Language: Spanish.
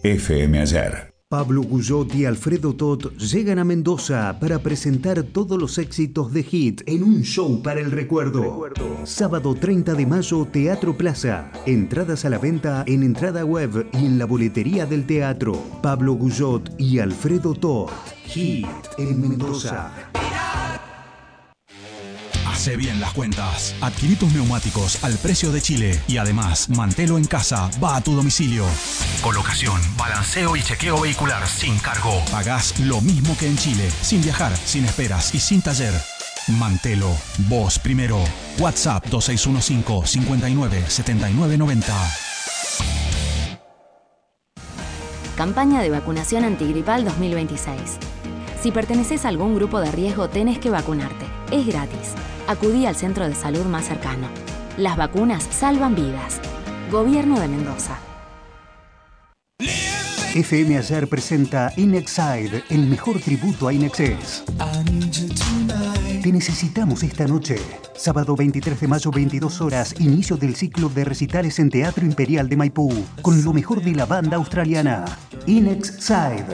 FM Ayer. Pablo Guyot y Alfredo Tot llegan a Mendoza para presentar todos los éxitos de Hit en un show para el recuerdo. Sábado 30 de mayo, Teatro Plaza. Entradas a la venta en entrada web y en la boletería del teatro. Pablo Guyot y Alfredo Tot. Hit en Mendoza. Hace bien las cuentas. Adquirí tus neumáticos al precio de Chile y además Mantelo en Casa va a tu domicilio. Colocación, balanceo y chequeo vehicular sin cargo. Pagás lo mismo que en Chile, sin viajar, sin esperas y sin taller. Mantelo, vos primero. WhatsApp 2615 59 79 90. Campaña de vacunación antigripal 2026. Si perteneces a algún grupo de riesgo, tenés que vacunarte. Es gratis. Acudí al centro de salud más cercano. Las vacunas salvan vidas. Gobierno de Mendoza. FM Ayer presenta Inexide, el mejor tributo a Inexcess. Te necesitamos esta noche. Sábado 23 de mayo, 22 horas, inicio del ciclo de recitales en Teatro Imperial de Maipú, con lo mejor de la banda australiana. Inexide.